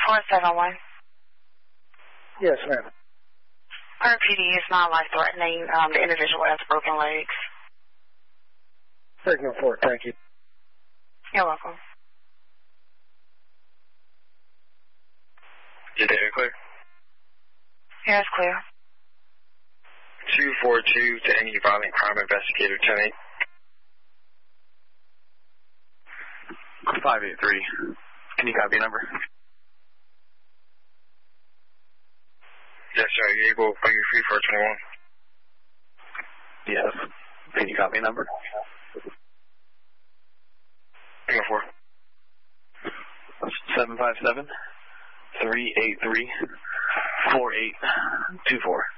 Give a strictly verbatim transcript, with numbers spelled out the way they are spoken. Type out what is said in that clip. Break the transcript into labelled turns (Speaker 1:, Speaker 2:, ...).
Speaker 1: four seven one.
Speaker 2: Yes, ma'am.
Speaker 1: R P D is not life-threatening. Um, the individual has broken legs.
Speaker 2: Signal four, thank you.
Speaker 1: You're welcome.
Speaker 3: Is the air clear?
Speaker 1: Yeah, it's clear.
Speaker 3: two four two to any violent crime investigator, ten eight.
Speaker 4: five eight three. Can you copy a number?
Speaker 3: Yes, sir. Are you able to bring your free for twenty-one?
Speaker 4: Yes. Can you copy a number?
Speaker 3: Signal four.
Speaker 4: seven five seven, three eight three, four eight two four.